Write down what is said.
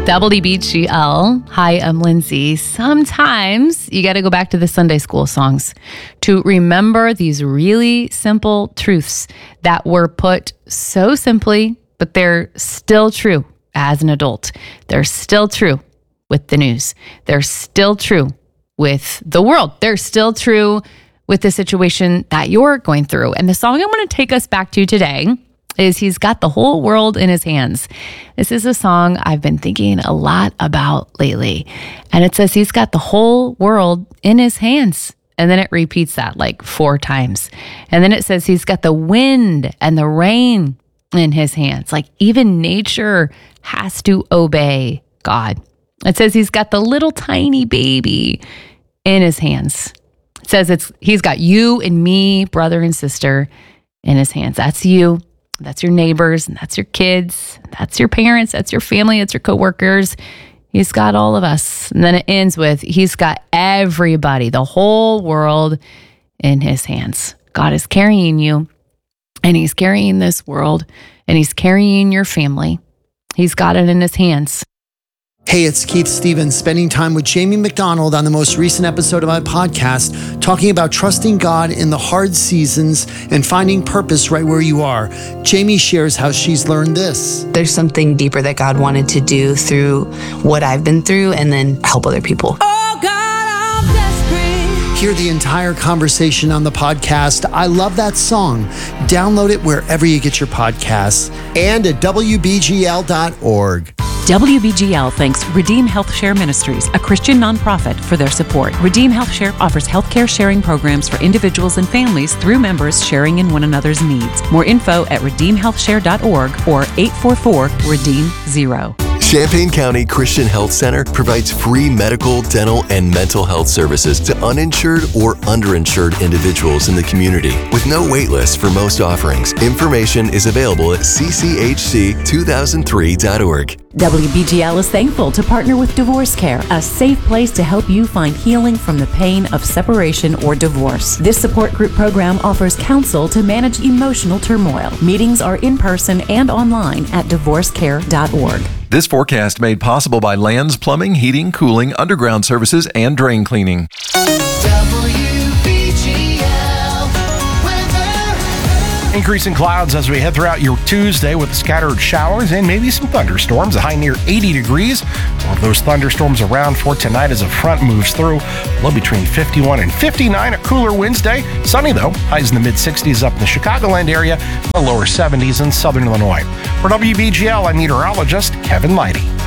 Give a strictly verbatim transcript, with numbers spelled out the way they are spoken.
W B G L. Hi, I'm Lindsay. Sometimes you got to go back to the Sunday school songs to remember these really simple truths that were put so simply, but they're still true as an adult. They're still true with the news. They're still true with the world. They're still true with the situation that you're going through. And the song I want to take us back to today is He's Got the Whole World in His Hands. This is a song I've been thinking a lot about lately. And it says He's got the whole world in His hands. And then it repeats that like four times. And then it says He's got the wind and the rain in His hands. Like even nature has to obey God. It says He's got the little tiny baby in His hands. It says it's He's got you and me, brother and sister, in His hands. That's you. That's your neighbors, and that's your kids, that's your parents, that's your family, that's your coworkers. He's got all of us. And then it ends with, He's got everybody, the whole world in His hands. God is carrying you, and He's carrying this world, and He's carrying your family. He's got it in His hands. Hey, it's Keith Stevens, spending time with Jamie McDonald on the most recent episode of my podcast, talking about trusting God in the hard seasons and finding purpose right where you are. Jamie shares how she's learned this. There's something deeper that God wanted to do through what I've been through and then help other people. Oh God, I'm desperate. Hear the entire conversation on the podcast. I love that song. Download it wherever you get your podcasts and at W B G L dot org. W B G L thanks Redeem Health Share Ministries, a Christian nonprofit, for their support. Redeem Health Share offers healthcare sharing programs for individuals and families through members sharing in one another's needs. More info at redeem health share dot org or eight four four, redeem zero. Champaign County Christian Health Center provides free medical, dental, and mental health services to uninsured or underinsured individuals in the community with no wait list for most offerings. Information is available at c c h c two thousand three dot org. W B G L is thankful to partner with Divorce Care, a safe place to help you find healing from the pain of separation or divorce. This support group program offers counsel to manage emotional turmoil. Meetings are in person and online at divorce care dot org. This forecast made possible by Lands Plumbing, Heating, Cooling, Underground Services, and Drain Cleaning. Increasing clouds as we head throughout your Tuesday with scattered showers and maybe some thunderstorms, a high near eighty degrees. More of those thunderstorms around for tonight as a front moves through. Low between fifty-one and fifty-nine, a cooler Wednesday. Sunny though, highs in the mid sixties up in the Chicagoland area, the lower seventies in southern Illinois. For W B G L, I'm meteorologist Kevin Leidy.